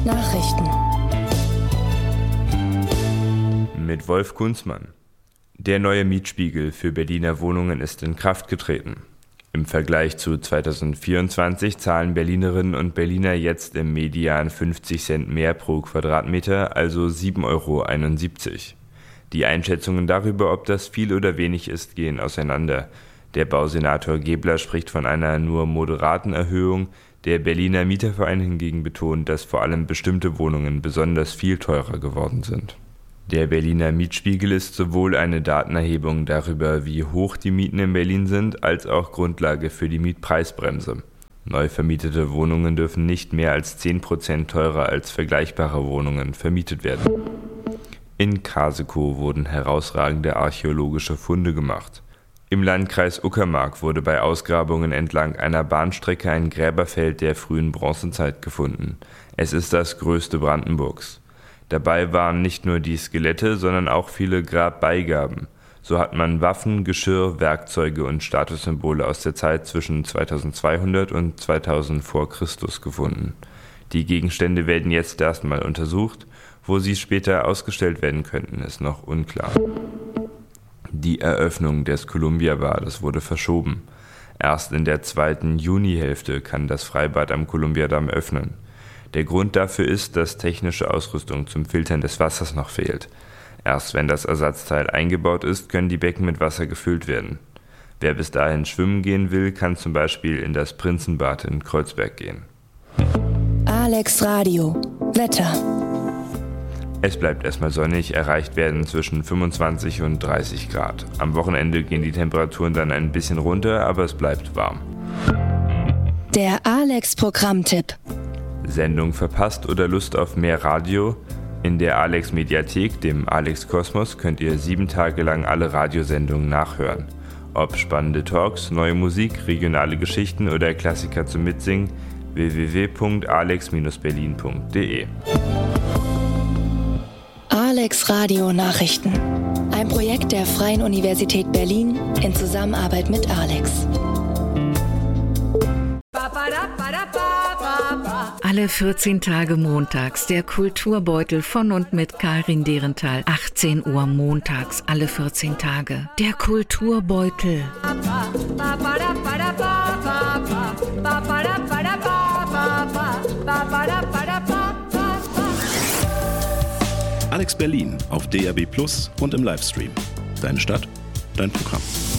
Nachrichten. Mit Wolf Kunzmann. Der neue Mietspiegel für Berliner Wohnungen ist in Kraft getreten. Im Vergleich zu 2024 zahlen Berlinerinnen und Berliner jetzt im Median 50 Cent mehr pro Quadratmeter, also 7,71 €. Die Einschätzungen darüber, ob das viel oder wenig ist, gehen auseinander. Der Bausenator Gebler spricht von einer nur moderaten Erhöhung. Der Berliner Mieterverein hingegen betont, dass vor allem bestimmte Wohnungen besonders viel teurer geworden sind. Der Berliner Mietspiegel ist sowohl eine Datenerhebung darüber, wie hoch die Mieten in Berlin sind, als auch Grundlage für die Mietpreisbremse. Neu vermietete Wohnungen dürfen nicht mehr als 10% teurer als vergleichbare Wohnungen vermietet werden. In Kasekow wurden herausragende archäologische Funde gemacht. Im Landkreis Uckermark wurde bei Ausgrabungen entlang einer Bahnstrecke ein Gräberfeld der frühen Bronzezeit gefunden. Es ist das größte Brandenburgs. Dabei waren nicht nur die Skelette, sondern auch viele Grabbeigaben. So hat man Waffen, Geschirr, Werkzeuge und Statussymbole aus der Zeit zwischen 2200 und 2000 vor Christus gefunden. Die Gegenstände werden jetzt erstmal untersucht. Wo sie später ausgestellt werden könnten, ist noch unklar. Die Eröffnung des Columbia-Bades wurde verschoben. Erst in der 2. Junihälfte kann das Freibad am Columbiadamm öffnen. Der Grund dafür ist, dass technische Ausrüstung zum Filtern des Wassers noch fehlt. Erst wenn das Ersatzteil eingebaut ist, können die Becken mit Wasser gefüllt werden. Wer bis dahin schwimmen gehen will, kann zum Beispiel in das Prinzenbad in Kreuzberg gehen. Alex Radio. Wetter. Es bleibt erstmal sonnig, erreicht werden zwischen 25 und 30 Grad. Am Wochenende gehen die Temperaturen dann ein bisschen runter, aber es bleibt warm. Der Alex-Programmtipp. Sendung verpasst oder Lust auf mehr Radio? In der Alex Mediathek, dem Alex Kosmos, könnt ihr 7 Tage lang alle Radiosendungen nachhören. Ob spannende Talks, neue Musik, regionale Geschichten oder Klassiker zum Mitsingen, www.alex-berlin.de. Alex Radio Nachrichten. Ein Projekt der Freien Universität Berlin in Zusammenarbeit mit Alex. Alle 14 Tage montags der Kulturbeutel von und mit Karin Derenthal. 18 Uhr montags, alle 14 Tage. Der Kulturbeutel. Alex Berlin auf DAB+ und im Livestream. Deine Stadt, dein Programm.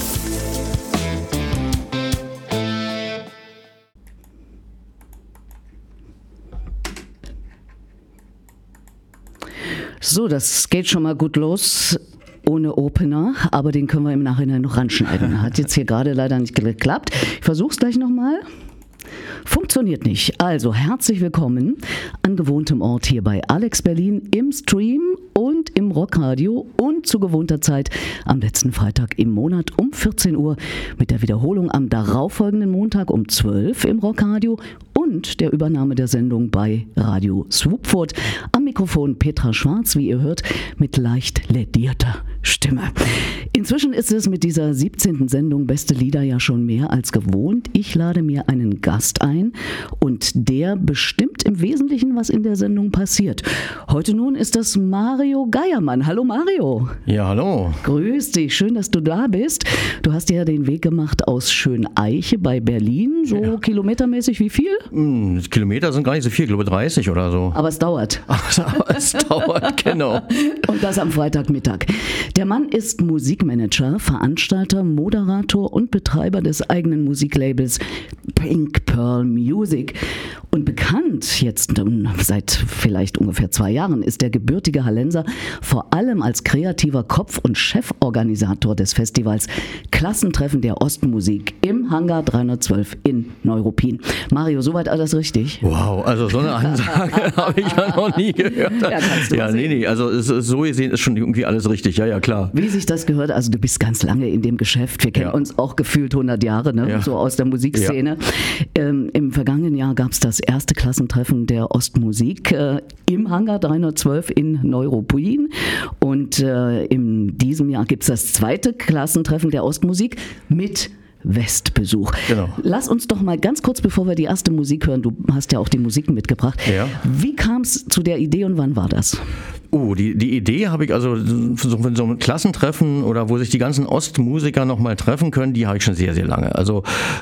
So, das geht schon mal gut los. Ohne Opener, aber den können wir im Nachhinein noch ranschneiden. Hat jetzt hier gerade leider nicht geklappt. Ich versuche es gleich nochmal. Funktioniert nicht. Also herzlich willkommen an gewohntem Ort hier bei Alex Berlin im Stream und im Rockradio und zu gewohnter Zeit am letzten Freitag im Monat um 14 Uhr mit der Wiederholung am darauffolgenden Montag um 12 im Rockradio und der Übernahme der Sendung bei Radio Swoopfurt. Am Mikrofon Petra Schwarz, wie ihr hört, mit leicht lädierter Stimme. Inzwischen ist es mit dieser 17. Sendung Beste Lieder ja schon mehr als gewohnt. Ich lade mir einen Gast ein und der bestimmt im Wesentlichen, was in der Sendung passiert. Heute nun ist das Mario Geiermann. Hallo Mario. Ja, hallo. Grüß dich, schön, dass du da bist. Du hast ja den Weg gemacht aus Schöneiche bei Berlin, so ja. Kilometermäßig wie viel? Kilometer sind gar nicht so viel, ich glaube 30 oder so. Aber es dauert. Aber es dauert, genau. Und das am Freitagmittag. Der Mann ist Musikmanager, Veranstalter, Moderator und Betreiber des eigenen Musiklabels Pink Pearl Music. Und bekannt jetzt seit vielleicht ungefähr 2 Jahren ist der gebürtige Hallenser vor allem als kreativer Kopf und Cheforganisator des Festivals Klassentreffen der Ostmusik im Hangar 312 in Neuruppin. Mario, soweit alles richtig? Wow, also so eine Ansage habe ich ja noch nie gehört. Ja, kannst du nee, also so gesehen ist schon irgendwie alles richtig, ja, klar. Wie sich das gehört, also du bist ganz lange in dem Geschäft, wir kennen uns auch gefühlt 100 Jahre, ne? Ja. So aus der Musikszene. Ja. Im vergangenen Jahr gab es das erste Klassentreffen der Ostmusik im Hangar 312 in Neuruppin und in diesem Jahr gibt es das zweite Klassentreffen der Ostmusik mit Westbesuch. Genau. Lass uns doch mal ganz kurz, bevor wir die erste Musik hören, du hast ja auch die Musiken mitgebracht. Ja. Wie kam es zu der Idee und wann war das? Die Idee habe ich also so ein Klassentreffen oder wo sich die ganzen Ostmusiker nochmal treffen können, die habe ich schon sehr, sehr lange. Also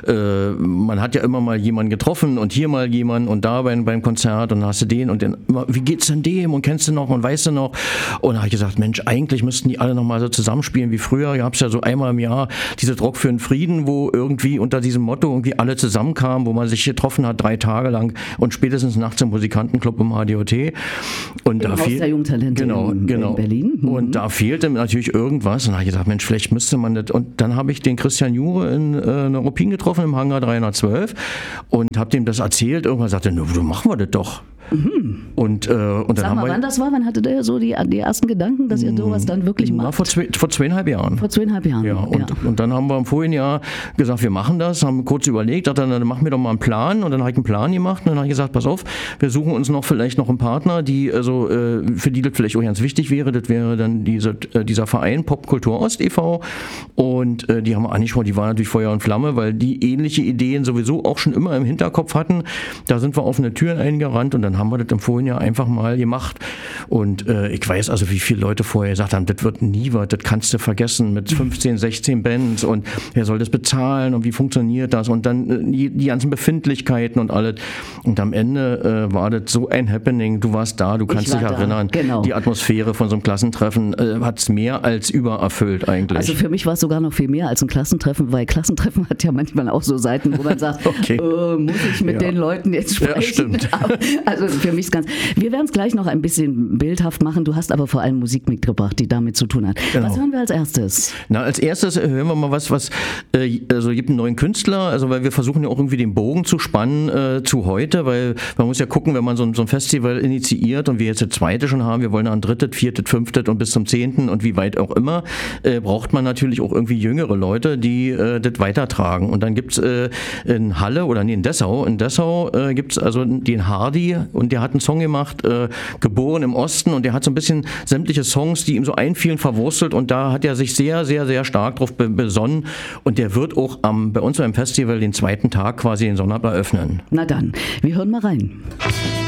man hat ja immer mal jemanden getroffen und hier mal jemanden und da beim Konzert und dann hast du den und den, wie geht's denn dem und kennst du noch und weißt du noch? Und da habe ich gesagt, Mensch, eigentlich müssten die alle nochmal so zusammenspielen wie früher. Gab es ja so einmal im Jahr diese Rock für den Frieden, wo irgendwie unter diesem Motto irgendwie alle zusammenkamen, wo man sich getroffen hat 3 Tage lang und spätestens nachts im Musikantenclub im HDOT. Und da fiel in Berlin. Und da fehlte natürlich irgendwas. Und da habe ich gesagt, Mensch, vielleicht müsste man das. Und dann habe ich den Christian Jure in Neuruppin getroffen, im Hangar 312 und habe dem das erzählt. Irgendwann sagte er, du machen wir das doch. Und dann Sag mal, wann das war? Wann hattet ihr so die ersten Gedanken, dass ihr sowas dann wirklich macht? Vor 2,5 Jahren. Vor 2,5 Jahren. Ja, und dann haben wir im vorigen Jahr gesagt, wir machen das, haben kurz überlegt, dachte dann machen wir doch mal einen Plan und dann habe ich einen Plan gemacht und dann habe ich gesagt, pass auf, wir suchen uns vielleicht noch einen Partner, die für die das vielleicht auch ganz wichtig wäre, das wäre dann dieser Verein Popkultur Ost e.V. und die haben wir angeschaut, die waren natürlich Feuer und Flamme, weil die ähnliche Ideen sowieso auch schon immer im Hinterkopf hatten. Da sind wir offene Türen eingerannt und dann haben wir das im vorigen Jahr einfach mal gemacht. Und ich weiß also, wie viele Leute vorher gesagt haben, das wird nie was, das kannst du vergessen mit 15, 16 Bands und wer soll das bezahlen und wie funktioniert das und dann die ganzen Befindlichkeiten und alles. Und am Ende war das so ein Happening, du warst da, du kannst dich erinnern. Genau. Die Atmosphäre von so einem Klassentreffen hat es mehr als übererfüllt eigentlich. Also für mich war es sogar noch viel mehr als ein Klassentreffen, weil Klassentreffen hat ja manchmal auch so Seiten, wo man sagt, okay. Muss ich mit den Leuten jetzt sprechen? Ja, stimmt. Also für mich ist ganz... Wir werden es gleich noch ein bisschen bildhaft machen. Du hast aber vor allem Musik mitgebracht, die damit zu tun hat. Genau. Was hören wir als erstes? Als erstes hören wir mal was also gibt einen neuen Künstler, also weil wir versuchen ja auch irgendwie den Bogen zu spannen zu heute, weil man muss ja gucken, wenn man so ein Festival initiiert und wir jetzt das zweite schon haben, wir wollen ein drittes, viertes, fünftes und bis zum 10. und wie weit auch immer, braucht man natürlich auch irgendwie jüngere Leute, die das weitertragen. Und dann gibt's in Halle oder in Dessau gibt's also den Hardy und der hat einen Song gemacht, Geboren im Osten, und der hat so ein bisschen sämtliche Songs, die ihm so einfielen, verwurstelt, und da hat er sich sehr, sehr, sehr stark drauf besonnen, und der wird auch bei uns beim Festival den zweiten Tag quasi den Sonnabend eröffnen. Na dann, wir hören mal rein.